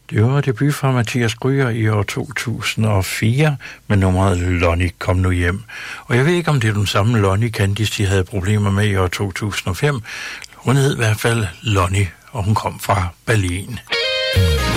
Det var debut fra Mathias Gryger i år 2004 med nummeret Lonnie, kom nu hjem. Og jeg ved ikke, om det er den samme Lonnie Candice, de havde problemer med i år 2005. Hun hed i hvert fald Lonnie, og hun kom fra Berlin.